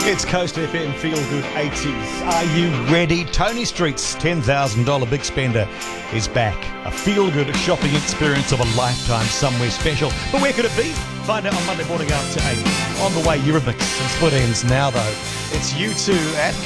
It's Coast FM Feel Good 80s. Are you ready? Tony Street's $10,000 Big Spender is back. A feel-good shopping experience of a lifetime somewhere special. But where could it be? Find out on Monday morning after 8. On the way, Eurythmics and Split Ends now, though. It's U2 at